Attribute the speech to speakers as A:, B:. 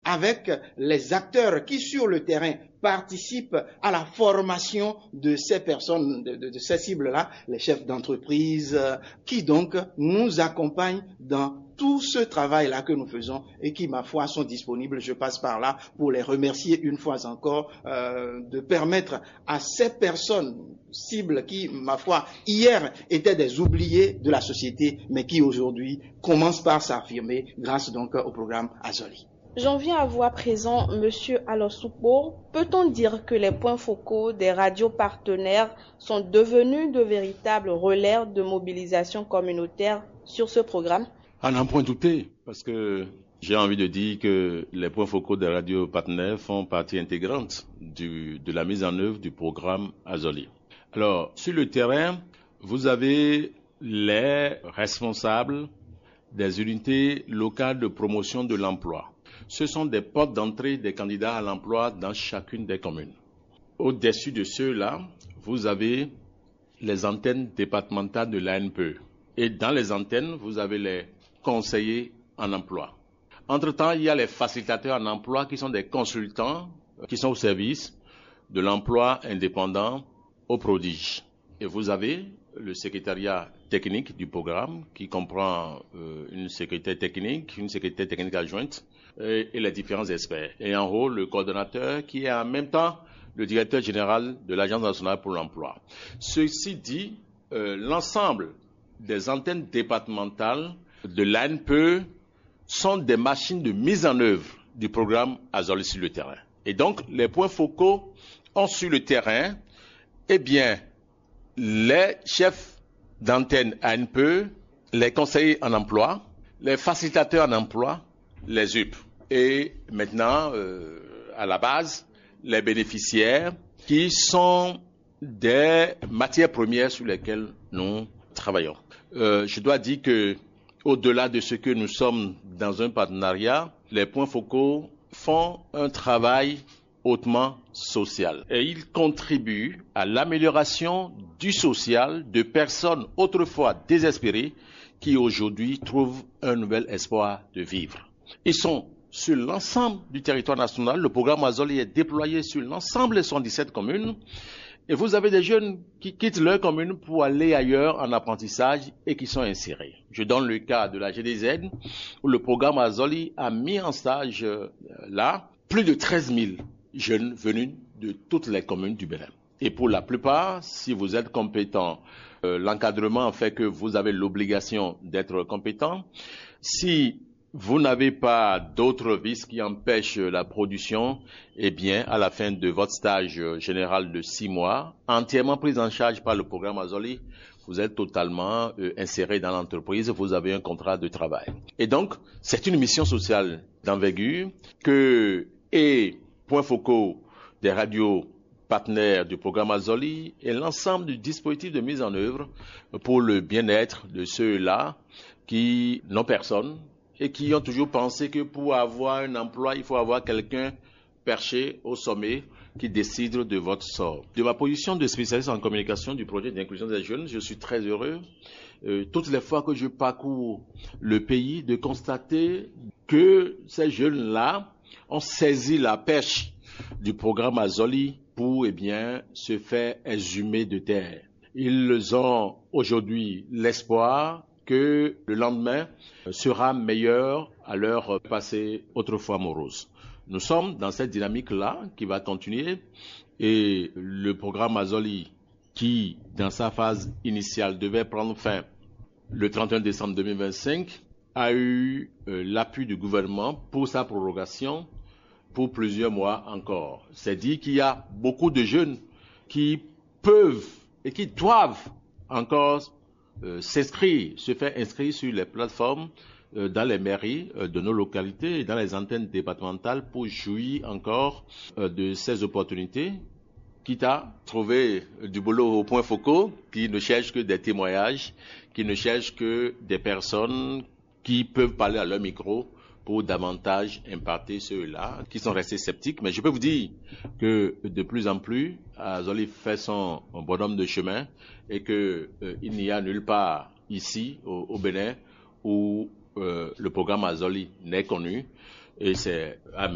A: avec les acteurs qui sur le terrain participent à la formation de ces personnes, de ces cibles-là, les chefs d'entreprise, qui donc nous accompagnent dans tout ce travail-là que nous faisons et qui, ma foi, sont disponibles. Je passe par là pour les remercier une fois encore de permettre à ces personnes cibles qui, ma foi, hier étaient des oubliés de la société, mais qui aujourd'hui commencent par s'affirmer grâce donc au programme Azoli.
B: J'en viens à vous à présent, Monsieur Alosukbo. Peut-on dire que les points focaux des radios partenaires sont devenus de véritables relais de mobilisation communautaire sur ce programme?
C: À n'en point douter, parce que j'ai envie de dire que les points focaux des radios partenaires font partie intégrante de la mise en œuvre du programme Azoli. Alors, sur le terrain, vous avez les responsables des unités locales de promotion de l'emploi. Ce sont des portes d'entrée des candidats à l'emploi dans chacune des communes. Au-dessus de ceux-là, vous avez les antennes départementales de l'ANPE. Et dans les antennes, vous avez les conseillers en emploi. Entre-temps, il y a les facilitateurs en emploi qui sont des consultants qui sont au service de l'emploi indépendant au prodige. Et vous avez le secrétariat technique du programme qui comprend une secrétaire technique adjointe et les différents experts. Et en haut, le coordonnateur qui est en même temps le directeur général de l'Agence nationale pour l'emploi. Ceci dit, l'ensemble des antennes départementales de l'ANPE sont des machines de mise en œuvre du programme Azoli sur le terrain. Et donc, les points focaux ont sur le terrain, eh bien, les chefs d'antenne ANPE, les conseillers en emploi, les facilitateurs en emploi, les UP. Et maintenant, à la base, les bénéficiaires qui sont des matières premières sur lesquelles nous travaillons. Je dois dire que, au-delà de ce que nous sommes dans un partenariat, les points focaux font un travail hautement social. Et ils contribuent à l'amélioration du social de personnes autrefois désespérées qui aujourd'hui trouvent un nouvel espoir de vivre. Ils sont sur l'ensemble du territoire national. Le programme Azoli est déployé sur l'ensemble des 77 communes. Et vous avez des jeunes qui quittent leur commune pour aller ailleurs en apprentissage et qui sont insérés. Je donne le cas de la GDZ où le programme Azoli a mis en stage là plus de 13 000 jeunes venus de toutes les communes du Bénin. Et pour la plupart, si vous êtes compétent, l'encadrement fait que vous avez l'obligation d'être compétent. Si vous n'avez pas d'autres vices qui empêchent la production, eh bien, à la fin de votre stage général de 6 mois, entièrement pris en charge par le programme Azoli, vous êtes totalement inséré dans l'entreprise, vous avez un contrat de travail. Et donc, c'est une mission sociale d'envergure et points focaux des radios partenaires du programme Azoli et l'ensemble du dispositif de mise en œuvre pour le bien-être de ceux-là qui n'ont personne et qui ont toujours pensé que pour avoir un emploi, il faut avoir quelqu'un perché au sommet qui décide de votre sort. De ma position de spécialiste en communication du projet d'inclusion des jeunes, je suis très heureux, toutes les fois que je parcours le pays, de constater que ces jeunes-là ont saisi la pêche du programme Azoli pour, se faire exhumer de terre. Ils ont aujourd'hui l'espoir que le lendemain sera meilleur à leur passé autrefois morose. Nous sommes dans cette dynamique-là qui va continuer et le programme Azoli qui, dans sa phase initiale, devait prendre fin le 31 décembre 2025, a eu l'appui du gouvernement pour sa prorogation pour plusieurs mois encore. C'est dit qu'il y a beaucoup de jeunes qui peuvent et qui doivent encore se faire inscrire sur les plateformes dans les mairies de nos localités et dans les antennes départementales pour jouir encore de ces opportunités, quitte à trouver du boulot aux points focaux, qui ne cherchent que des témoignages, qui ne cherchent que des personnes qui peuvent parler à leur micro pour davantage imparter ceux-là qui sont restés sceptiques. Mais je peux vous dire que de plus en plus, Azoli fait son bonhomme de chemin et que il n'y a nulle part ici, au Bénin, où le programme Azoli n'est connu. Et c'est